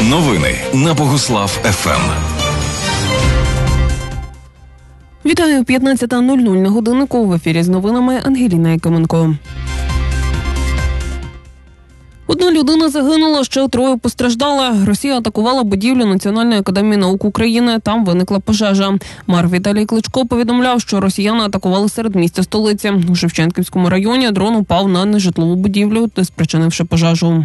Новини на Богуслав ФМ. Вітаю, 15:00 на годиннику. В ефірі з новинами Ангеліна Якименко. Одна людина загинула, ще 3 постраждали. Росія атакувала будівлю Національної академії наук України. Там виникла пожежа. Мер Віталій Кличко повідомляв, що росіяни атакували середмістя столиці. У Шевченківському районі дрон упав на нежитлову будівлю, спричинивши пожежу.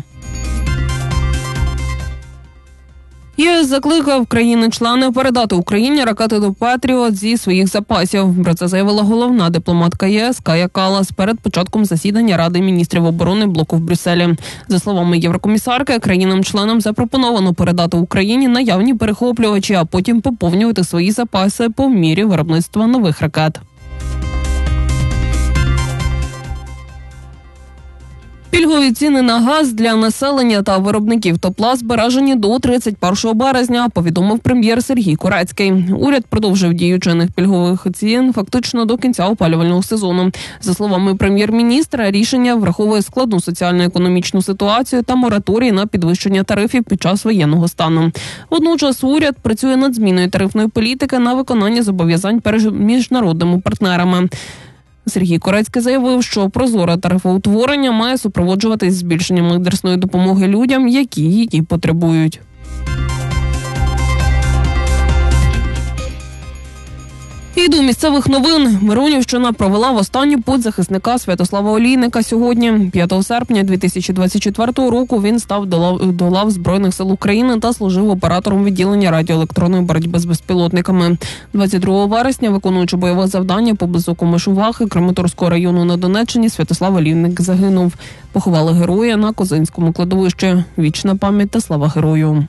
ЄС закликав країни-члени передати Україні ракети до «Патріот» зі своїх запасів. Про це заявила головна дипломатка ЄС Кая Каллас перед початком засідання Ради міністрів оборони блоку в Брюсселі. За словами єврокомісарки, країнам-членам запропоновано передати Україні наявні перехоплювачі, а потім поповнювати свої запаси по мірі виробництва нових ракет. Пільгові ціни на газ для населення та виробників тепла збережені до 31 березня, повідомив прем'єр Сергій Корецький. Уряд продовжив дію чинних пільгових цін фактично до кінця опалювального сезону. За словами прем'єр-міністра, рішення враховує складну соціально-економічну ситуацію та мораторій на підвищення тарифів під час воєнного стану. Водночас уряд працює над зміною тарифної політики на виконання зобов'язань перед міжнародними партнерами. Сергій Корецький заявив, що прозоре тарифоутворення має супроводжуватись збільшенням адресної допомоги людям, які її потребують. І до місцевих новин. Миронівщина провела в останню путь захисника Святослава Олійника сьогодні. 5 серпня 2024 року він став до лав Збройних сил України та служив оператором відділення радіоелектронної боротьби з безпілотниками. 22 вересня, виконуючи бойове завдання поблизу Комишувахи Краматорського району на Донеччині, Святослав Олійник загинув. Поховали героя на Козинському кладовищі. Вічна пам'ять та слава герою.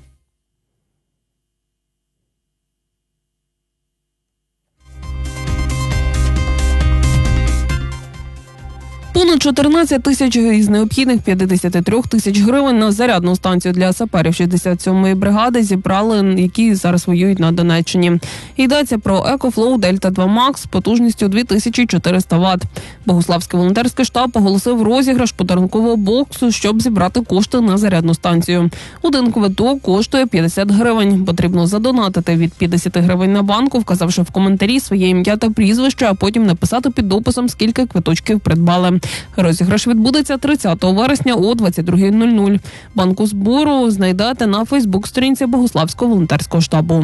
Понад 14 тисяч із необхідних 53 тисяч гривень на зарядну станцію для саперів 67-ї бригади зібрали, які зараз воюють на Донеччині. Йдеться про EcoFlow Delta 2 Max з потужністю 2400 Вт. Богуславський волонтерський штаб оголосив розіграш подарункового боксу, щоб зібрати кошти на зарядну станцію. Один квиток коштує 50 гривень. Потрібно задонатити від 50 гривень на банку, вказавши в коментарі своє ім'я та прізвище, а потім написати під дописом, скільки квиточків придбали. Розіграш відбудеться 30 вересня о 22:00. Банку збору знайдете на Фейсбук-сторінці Богуславського волонтерського штабу.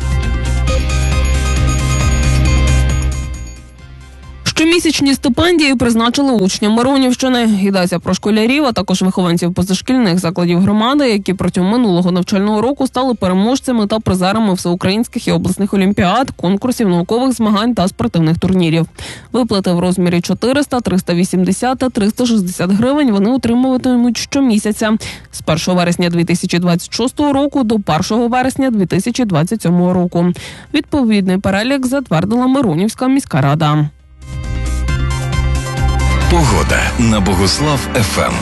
Щомісячні стипендії призначили учням Миронівщини. Йдеться про школярів, а також вихованців позашкільних закладів громади, які протягом минулого навчального року стали переможцями та призерами всеукраїнських і обласних олімпіад, конкурсів, наукових змагань та спортивних турнірів. Виплати в розмірі 400, 380 та 360 гривень вони отримуватимуть щомісяця з 1 вересня 2026 року до 1 вересня 2027 року. Відповідний перелік затвердила Миронівська міська рада. Погода на Богуслав ФМ.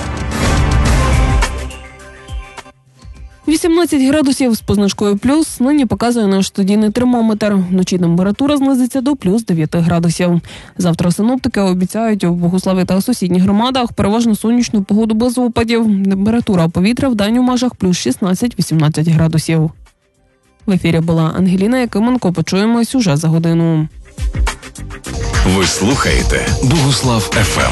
18 градусів з позначкою плюс нині показує наш студійний термометр. Вночі температура знизиться до плюс 9 градусів. Завтра синоптики обіцяють у Богуславі та сусідніх громадах переважно сонячну погоду без опадів. Температура повітря вдень у межах плюс 16-18 градусів. В ефірі була Ангеліна Якименко. Почуємось уже за годину. Ви слухаєте Богуслав ФМ.